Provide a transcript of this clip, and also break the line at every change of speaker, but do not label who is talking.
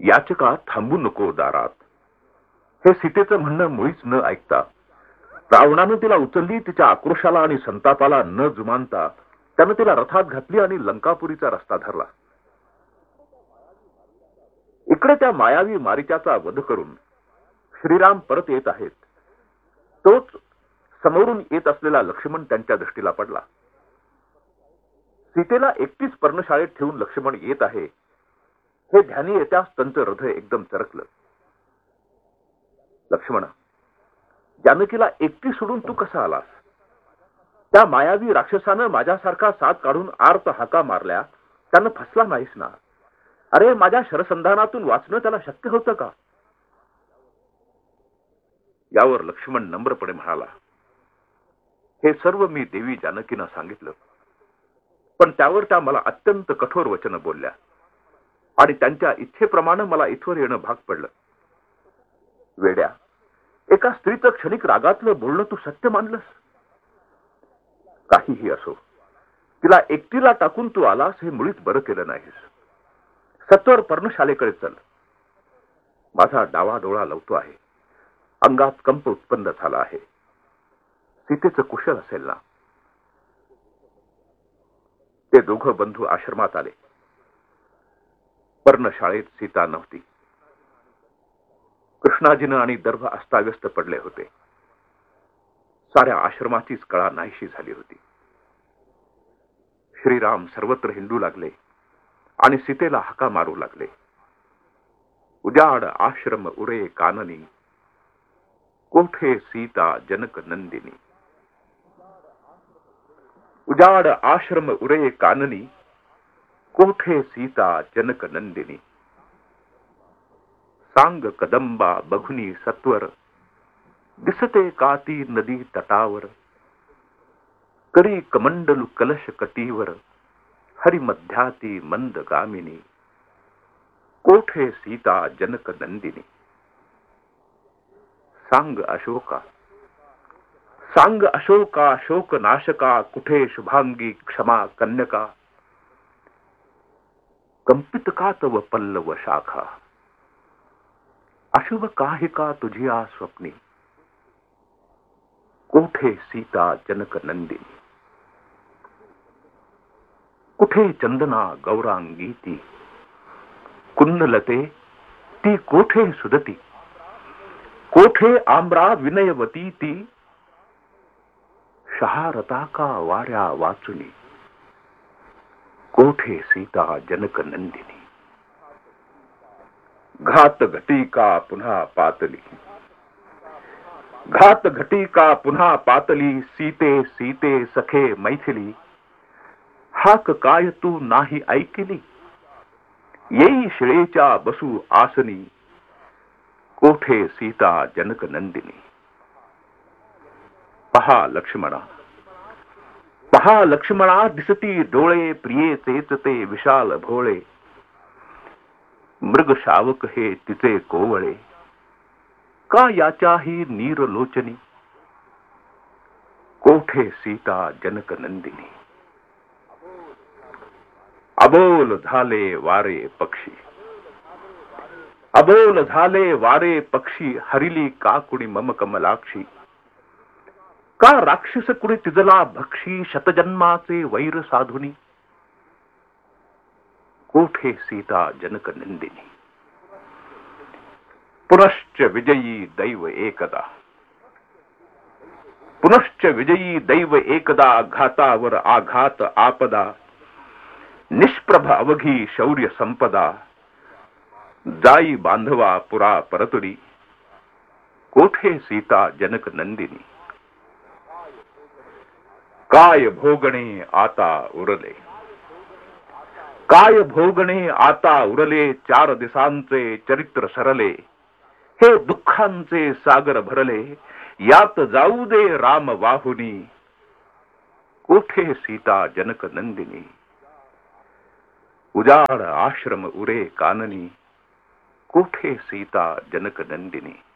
याचिका थांबू नको दारात, हे सीतेचं म्हणणं मुळीच न ऐकता रावणानं तिला उचलली. तिच्या आक्रोशाला आणि संतापाला न जुमानता त्यानं तिला रथात घातली आणि लंकापुरीचा रस्ता धरला. इकडे त्या मायावी मारीचाचा वध करून श्रीराम परत येत आहेत. तोच समोरून येत असलेला लक्ष्मण त्यांच्या दृष्टीला पडला. सीतेला एकटीच पर्णशाळेत ठेवून लक्ष्मण येत आहे हे ध्यानी येत्याच त्यांचं हृदय एकदम चरकलं. लक्ष्मणा, जानकीला एकटी सोडून तू कसा आलास? त्या मायावी राक्षसानं माझ्यासारखा साथ काढून आर्त हाका मारल्या, त्यानं फसला नाहीस ना? अरे, माझ्या शरसंधानातून वाचणं त्याला शक्य होतं का? यावर लक्ष्मण नम्रपणे म्हणाला, हे सर्व मी देवी जानकीनं सांगितलं, पण त्यावर त्या मला अत्यंत कठोर वचन बोलल्या आणि त्यांच्या इच्छेप्रमाणे मला इथवर येणं भाग पडलं. वेड्या, एका स्त्रीचं क्षणिक रागातलं बोलणं तू सत्य मानलंस? काहीही असो, तिला एकटीला टाकून तू आलास हे मुळीच बरं केलं नाहीस. सत्वर पर्णशालेकडे चल. माझा डावा डोळा लवतो आहे, अंगात कंप उत्पन्न झाला आहे. सीतेचं कुशल असेल ना? ते दोघं बंधू आश्रमात आले. पर्णशाळेत सीता नव्हती. कृष्णाजीनं आणि दर्भ अस्ताव्यस्त पडले होते. साऱ्या आश्रमाचीच कळा नाहीशी झाली होती. श्रीराम सर्वत्र हिंडू लागले आणि सीतेला हाका मारू लागले. उजाड आश्रम उरे काननी, कोठे सीता जनक नंदिनी. उजाड आश्रम उरे काननी, कोठे सीता जनक नंदिनी. सांग कदंबा बघुनी सत्वर, दिसते काती नदी तटावर. करी कमंडलू कलश कटीवर, हरी मध्याती मंद गामिनी. कोठे सीता जनक नंदिनी. सांग अशोका, सांग अशोका शोक नाशका, कुठे शुभांगी क्षमा कन्यका. कंपित का तव पल्लव शाखा, अशुभ काहे का तुझी आ स्वप्नी. कोठे सीता जनक नंदिनी. कुठे चंदना गौरांगी ती, कुन्नलते ती कोठे सुदती. कोठे आम्रा विनयवती ती, शहारता का वाऱ्या वाचुनी. कोठे सीता जनक नंदिनी. घात घटी का पुन्हा पातली, घात घटी का पुन्हा पातली. सीते सीते सखे मैथिली, हाक काय तू नाही ऐकली. येई शिळेच्या बसू आसनी, कोठे सीता जनक नंदिनी. पहा लक्ष्मणा, पहा लक्ष्मणा, दिसती डोळे प्रियेचेच ते विशाल भोळे. मृग शावक हे तिचे कोवळे, का याच्याही नीरलोचनी. कोठे सीता जनक नंदिनी. अबोल झाले वारे पक्षी, अबोल झाले वारे पक्षी. हरिली का कुणी मम कमलाक्षी. का राक्षस कुणी तिजला भक्षी, शतजन्माचे वैर साधुनी. कोठे सीता जनक नंदिनी. पुनश्च विजयी दैव एकदा, पुनश्च विजयी दैव एकदा. घातावर आघात आपदा, निष्प्रभ अवघी शौर्य संपदा. जाई बांधवा पुरा परतुरी, कोठे सीता जनक नंदिनी. काय भोगणे आता उरले, काय भोगणे आता उरले. चार दिसांचे चरित्र सरले, हे दुःखांचे सागर भरले. यात जाऊ दे राम वाहुनी, कोठे सीता जनक नंदिनी. उजाड आश्रम उरे काननी, कोठे सीता जनक नंदिनी.